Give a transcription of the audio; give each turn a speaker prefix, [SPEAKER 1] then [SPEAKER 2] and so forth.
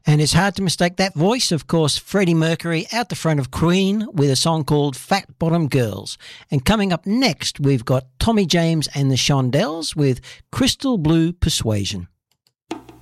[SPEAKER 1] And it's hard to mistake that voice. Of course, Freddie Mercury out the front of Queen with a song called Fat Bottom Girls. And coming up next, we've got Tommy James and the Shondells with Crystal Blue Persuasion.